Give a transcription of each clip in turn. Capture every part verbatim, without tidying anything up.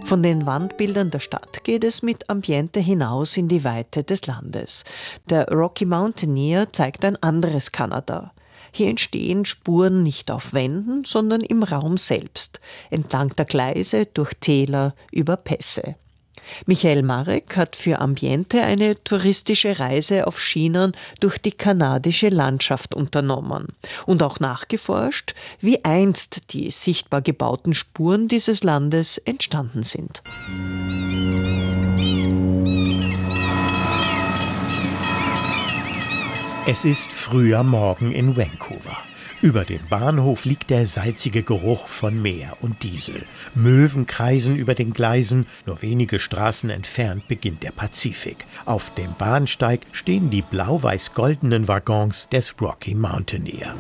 Von den Wandbildern der Stadt geht es mit Ambiente hinaus in die Weite des Landes. Der Rocky Mountaineer zeigt ein anderes Kanada. Hier entstehen Spuren nicht auf Wänden, sondern im Raum selbst, entlang der Gleise, durch Täler, über Pässe. Michael Marek hat für Ambiente eine touristische Reise auf Schienern durch die kanadische Landschaft unternommen und auch nachgeforscht, wie einst die sichtbar gebauten Spuren dieses Landes entstanden sind. Es ist früher Morgen in Vancouver. Über dem Bahnhof liegt der salzige Geruch von Meer und Diesel. Möwen kreisen über den Gleisen, nur wenige Straßen entfernt beginnt der Pazifik. Auf dem Bahnsteig stehen die blau-weiß-goldenen Waggons des Rocky Mountaineer.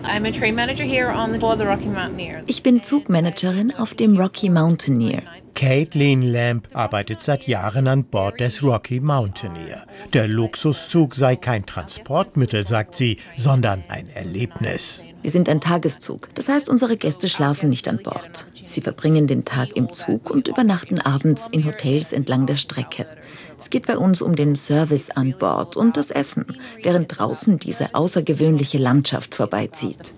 Ich bin Zugmanagerin auf dem Rocky Mountaineer. Caitlin Lamb arbeitet seit Jahren an Bord des Rocky Mountaineer. Der Luxuszug sei kein Transportmittel, sagt sie, sondern ein Erlebnis. Wir sind ein Tageszug, das heißt, unsere Gäste schlafen nicht an Bord. Sie verbringen den Tag im Zug und übernachten abends in Hotels entlang der Strecke. Es geht bei uns um den Service an Bord und das Essen, während draußen diese außergewöhnliche Landschaft vorbeizieht.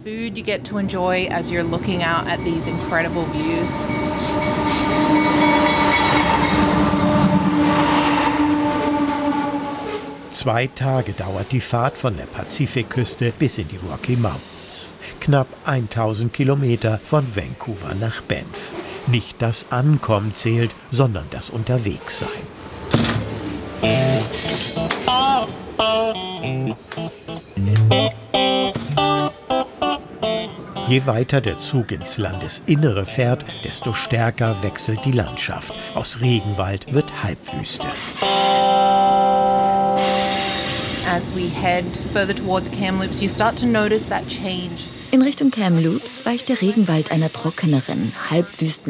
Zwei Tage dauert die Fahrt von der Pazifikküste bis in die Rocky Mountains. Knapp tausend Kilometer von Vancouver nach Banff. Nicht das Ankommen zählt, sondern das Unterwegssein. Je weiter der Zug ins Landesinnere fährt, desto stärker wechselt die Landschaft. Aus Regenwald wird Halbwüste. As we head further towards Kamloops, you start to notice that change. In Richtung Kamloops weicht der Regenwald einer trockeneren, halbwüsten